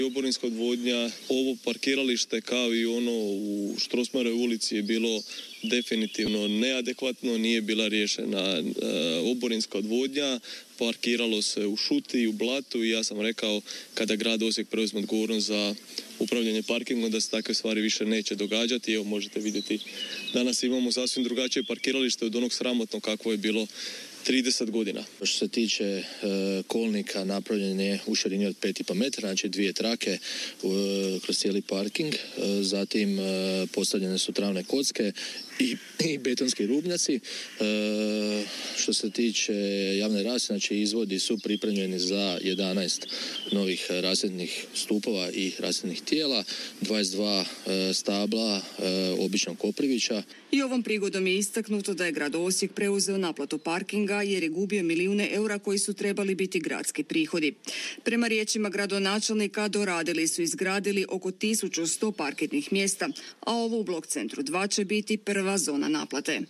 Oborinska odvodnja, ovo parkiralište kao i ono u Strossmayerovoj ulici je bilo definitivno neadekvatno, nije bila riješena oborinska odvodnja, parkiralo se u šuti, u blatu i ja sam rekao kada grad Osijek preuzme odgovornost za upravljanje parkingom da se takve stvari više neće događati. Evo možete vidjeti, danas imamo sasvim drugačije parkiralište od onog sramotnog kakvo je bilo 30 godina. Što se tiče kolnika, napravljen je u širini od 5,5 metara, znači 2 trake kroz cijeli parking. Zatim postavljene su travne kocke i betonski rubnjaci. Što se tiče javne rasvjete, znači izvodi su pripremljeni za 11 novih rasvjetnih stupova i rasvjetnih tijela, 22 stabla običnog koprivića. I ovom prigodom je istaknuto da je grad Osijek preuzeo naplatu parkinga jer je gubio milijune eura koji su trebali biti gradski prihodi. Prema riječima gradonačelnika doradili su izgradili oko 1100 parkirnih mjesta, a ovo u blok centru 2 će biti prva zona naplate.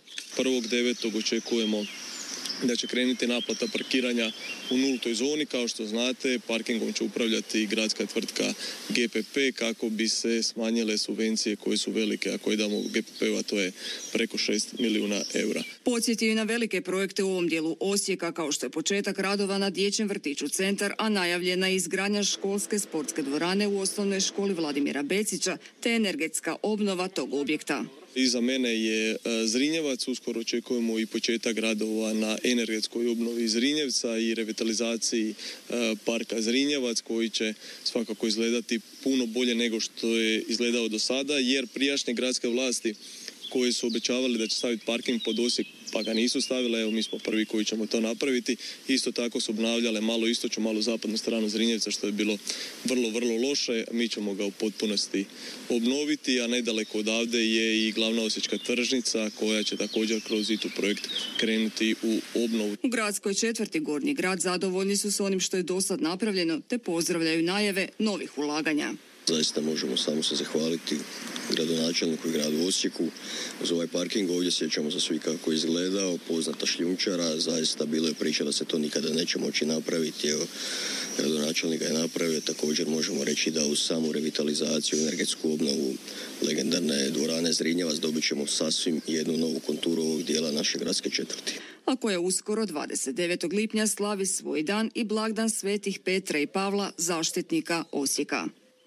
1.9. očekujemo da će krenuti naplata parkiranja u nultoj zoni. Kao što znate, parkingom će upravljati gradska tvrtka GPP kako bi se smanjile subvencije koje su velike, a koje damo GPP-u, a to je preko 6 milijuna eura. Podsjetio i na velike projekte u ovom dijelu Osijeka, kao što je početak radova na dječjem vrtiću Centar, a najavljena je izgradnja školske sportske dvorane u osnovnoj školi Vladimira Becića, te energetska obnova tog objekta. Iza mene je Zrinjevac, uskoro očekujemo i početak radova na energetskoj obnovi Zrinjevca i revitalizaciji parka Zrinjevac koji će svakako izgledati puno bolje nego što je izgledao do sada, jer prijašnje gradske vlasti koje su obećavali da će staviti parking pod Osijek pa ga nisu stavile, evo mi smo prvi koji ćemo to napraviti. Isto tako su obnavljale malo istočnu, malo zapadnu stranu Zrinjevca što je bilo vrlo, vrlo loše. Mi ćemo ga u potpunosti obnoviti, a nedaleko odavde je i glavna osječka tržnica koja će također kroz ITU projekt krenuti u obnovu. U gradskoj četvrti Gornji grad zadovoljni su s onim što je dosad napravljeno te pozdravljaju najave novih ulaganja. Zaista možemo samo se zahvaliti gradonačelniku i gradu Osijeku za ovaj parking. Ovdje sjećamo se svi kako je izgledao, poznata šljunčara, zaista bilo je priča da se to nikada neće moći napraviti. Evo, gradonačelnik ga je napravio, također možemo reći da uz samu revitalizaciju, energetsku obnovu legendarne dvorane Zrinjevac dobit ćemo sasvim jednu novu konturu ovog dijela naše gradske četvrti. A koja uskoro 29. lipnja slavi svoj dan i blagdan svetih Petra i Pavla, zaštitnika Osijeka.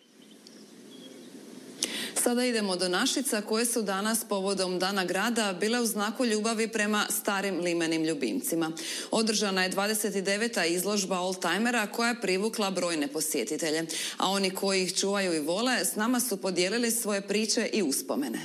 Sada idemo do Našica koje su danas povodom Dana grada bile u znaku ljubavi prema starim limenim ljubimcima. Održana je 29. izložba oldtimera koja je privukla brojne posjetitelje, a oni koji ih čuvaju i vole s nama su podijelili svoje priče i uspomene.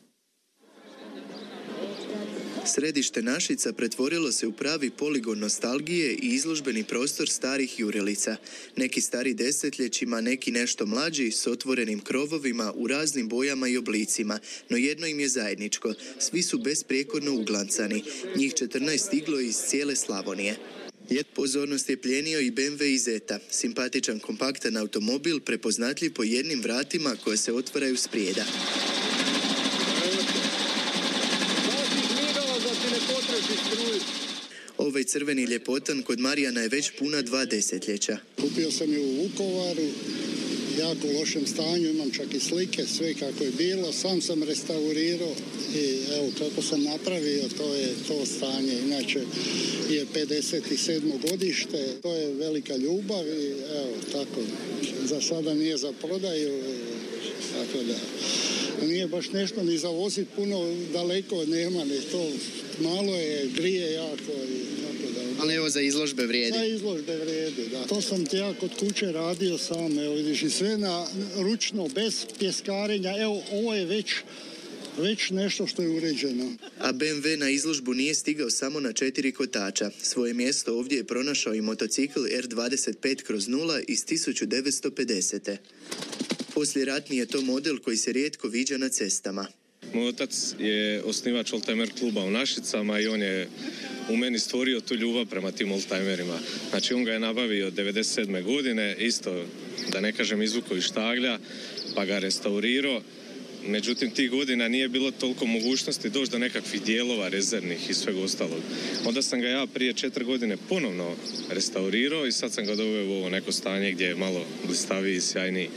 Središte Našica pretvorilo se u pravi poligon nostalgije i izložbeni prostor starih jurilica. Neki stari desetljećima, neki nešto mlađi, s otvorenim krovovima u raznim bojama i oblicima, no jedno im je zajedničko. Svi su besprijekorno uglancani. Njih 14 stiglo iz cijele Slavonije. Pozornost je plijenio i BMW Izeta, simpatičan kompaktan automobil prepoznatljiv po jednim vratima koje se otvaraju sprijeda. Ovaj crveni ljepotan kod Marijana je već puna 2 desetljeća. Kupio sam ju u Vukovaru, jako u lošem stanju, imam čak i slike, sve kako je bilo, sam sam restaurirao i evo kako sam napravio, to je to stanje. Inače je 57. godište, to je velika ljubav i evo tako, za sada nije za prodaju, tako da nije baš nešto ni za voziti puno daleko, nema ni to. Malo je, grije jako i tako da. Ali evo za izložbe vrijedi. Za izložbe vrijedi, da. To sam ti ja kod kuće radio sam, evo vidiš, i sve ručno, bez pjeskarenja. Evo, ovo je već nešto što je uređeno. A BMW na izložbu nije stigao samo na 4 kotača. Svoje mjesto ovdje je pronašao i motocikl R25/0 iz 1950. Poslijeratni je to model koji se rijetko viđa na cestama. Moj otac je osnivač oldtimer kluba u Našicama i on je u meni stvorio tu ljubav prema tim oldtimerima. Znači on ga je nabavio 97. godine, isto da ne kažem izvukao iz štaglja, pa ga restaurirao Međutim, tih godina nije bilo toliko mogućnosti doći do nekakvih dijelova rezervnih i svega ostalog. Onda sam ga ja prije 4 godine ponovno restaurirao i sad sam ga doveo u ovo neko stanje gdje je malo blistaviji i sjajniji.